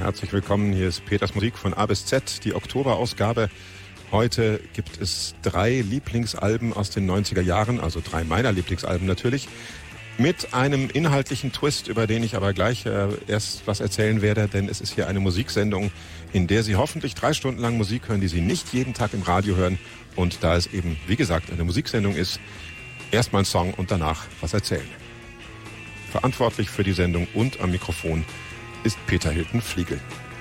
Herzlich willkommen, hier ist Peters Musik von A bis Z, die Oktoberausgabe. Heute gibt es 3 Lieblingsalben aus den 90er Jahren, also 3 meiner Lieblingsalben natürlich, mit einem inhaltlichen Twist, über den ich aber gleich erst was erzählen werde, denn es ist hier eine Musiksendung, in der Sie hoffentlich 3 Stunden lang Musik hören, die Sie nicht jeden Tag im Radio hören. Und da es eben, wie gesagt, eine Musiksendung ist, erstmal ein Song und danach was erzählen. Verantwortlich für die Sendung und am Mikrofon ist Peter Hilton-Fliegel.